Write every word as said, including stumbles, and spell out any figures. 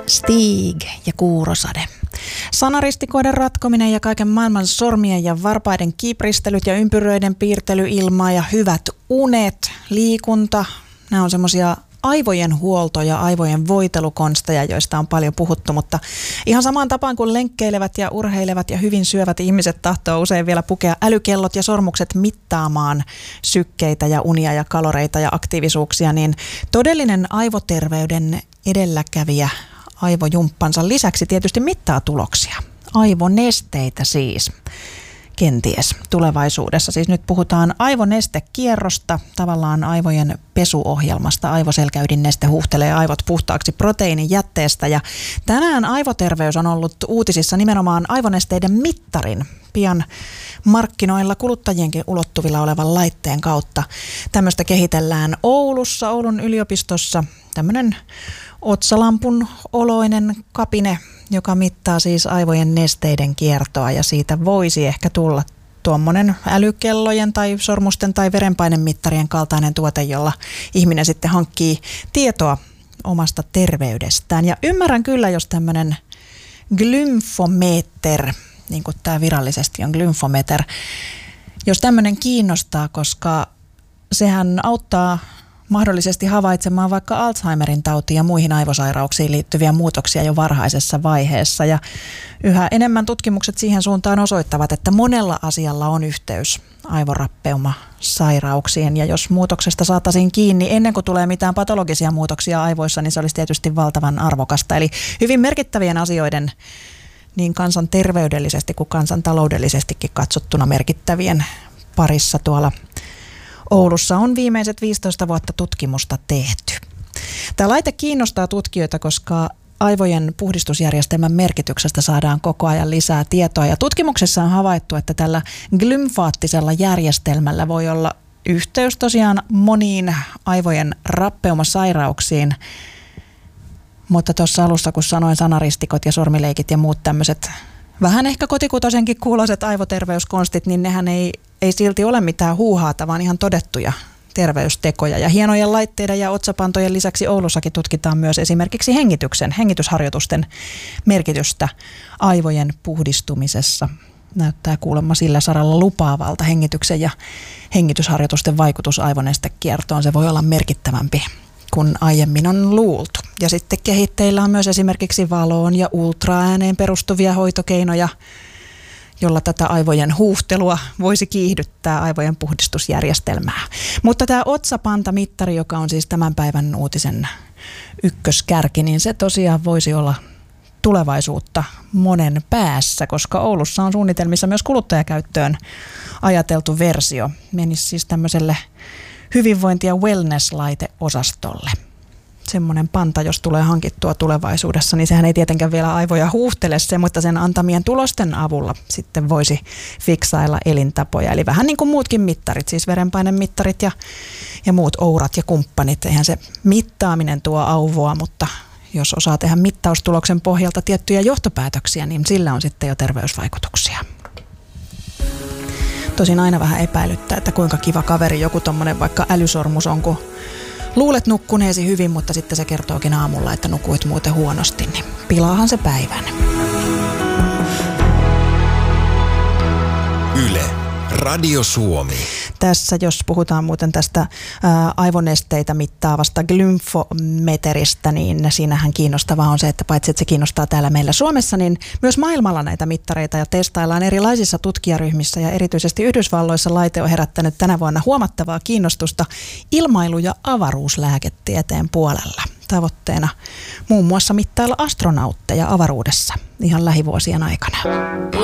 Stig ja kuurosade. Sanaristikoiden ratkominen ja kaiken maailman sormien ja varpaiden kiipristelyt ja ympyröiden piirtely ilmaa ja hyvät unet, liikunta, nämä on semmoisia aivojen huolto- ja aivojen voitelukonsteja, joista on paljon puhuttu, mutta ihan samaan tapaan kuin lenkkeilevät ja urheilevat ja hyvin syövät ihmiset tahtoo usein vielä pukea älykellot ja sormukset mittaamaan sykkeitä ja unia ja kaloreita ja aktiivisuuksia, niin todellinen aivoterveyden edelläkävijä aivojumppansa lisäksi tietysti mittaa tuloksia. Aivonesteitä siis. Kenties tulevaisuudessa. Siis nyt puhutaan aivonestekierrosta, tavallaan aivojen pesuohjelmasta. Aivoselkäydinneste huuhtelee aivot puhtaaksi proteiinijätteestä. Ja tänään aivoterveys on ollut uutisissa nimenomaan aivonesteiden mittarin pian markkinoilla kuluttajienkin ulottuvilla olevan laitteen kautta. Tämmöistä kehitellään Oulussa, Oulun yliopistossa. Tämmöinen otsalampun oloinen kapine, joka mittaa siis aivojen nesteiden kiertoa, ja siitä voisi ehkä tulla tuommoinen älykellojen tai sormusten tai verenpainemittarien kaltainen tuote, jolla ihminen sitten hankkii tietoa omasta terveydestään. Ja ymmärrän kyllä, jos tämmöinen glymfometer, niin kuin tämä virallisesti on glymfometer, jos tämmöinen kiinnostaa, koska sehän auttaa mahdollisesti havaitsemaan vaikka Alzheimerin tautiin ja muihin aivosairauksiin liittyviä muutoksia jo varhaisessa vaiheessa. Ja yhä enemmän tutkimukset siihen suuntaan osoittavat, että monella asialla on yhteys aivorappeuma-sairauksiin. Ja jos muutoksesta saataisiin kiinni ennen kuin tulee mitään patologisia muutoksia aivoissa, niin se olisi tietysti valtavan arvokasta. Eli hyvin merkittävien asioiden niin kansanterveydellisesti kuin kansantaloudellisestikin katsottuna merkittävien parissa tuolla Oulussa on viimeiset viisitoista vuotta tutkimusta tehty. Tämä laite kiinnostaa tutkijoita, koska aivojen puhdistusjärjestelmän merkityksestä saadaan koko ajan lisää tietoa. Ja tutkimuksessa on havaittu, että tällä glymfaattisella järjestelmällä voi olla yhteys tosiaan moniin aivojen rappeumasairauksiin. Mutta tuossa alussa, kun sanoin sanaristikot ja sormileikit ja muut tämmöiset vähän ehkä kotikutoisenkin kuuloiset aivoterveyskonstit, niin nehän ei, ei silti ole mitään huuhaata, vaan ihan todettuja terveystekoja. Ja hienojen laitteiden ja otsapantojen lisäksi Oulussakin tutkitaan myös esimerkiksi hengityksen, hengitysharjoitusten merkitystä aivojen puhdistumisessa. Näyttää kuulemma sillä saralla lupaavalta hengityksen ja hengitysharjoitusten vaikutus aivonestekiertoon. Se voi olla merkittävämpi kun aiemmin on luultu. Ja sitten kehitteillä on myös esimerkiksi valoon ja ultraääneen perustuvia hoitokeinoja, jolla tätä aivojen huuhtelua voisi kiihdyttää aivojen puhdistusjärjestelmää. Mutta tämä otsapantamittari, joka on siis tämän päivän uutisen ykköskärki, niin se tosiaan voisi olla tulevaisuutta monen päässä, koska Oulussa on suunnitelmissa myös kuluttajakäyttöön ajateltu versio. Menisi siis tämmöiselle hyvinvointi- ja wellness-laiteosastolle. Semmoinen panta, jos tulee hankittua tulevaisuudessa, niin sehän ei tietenkään vielä aivoja huuhtele se, mutta sen antamien tulosten avulla sitten voisi fiksailla elintapoja. Eli vähän niin kuin muutkin mittarit, siis verenpainemittarit ja, ja muut ourat ja kumppanit. Eihän se mittaaminen tuo auvoa, mutta jos osaa tehdä mittaustuloksen pohjalta tiettyjä johtopäätöksiä, niin sillä on sitten jo terveysvaikutuksia. Tosin aina vähän epäilyttää, että kuinka kiva kaveri joku tommonen vaikka älysormus on, kun luulet nukkuneesi hyvin, mutta sitten se kertookin aamulla, että nukuit muuten huonosti, niin pilaahan se päivän. Yle, Radio Suomi. Tässä, jos puhutaan muuten tästä ää, aivonesteitä mittaavasta glymfometeristä, niin siinähän kiinnostavaa on se, että paitsi että se kiinnostaa täällä meillä Suomessa, niin myös maailmalla näitä mittareita ja testaillaan erilaisissa tutkijaryhmissä, ja erityisesti Yhdysvalloissa laite on herättänyt tänä vuonna huomattavaa kiinnostusta ilmailu- ja avaruuslääketieteen puolella. Tavoitteena muun muassa mittailla astronautteja avaruudessa ihan lähivuosien aikana.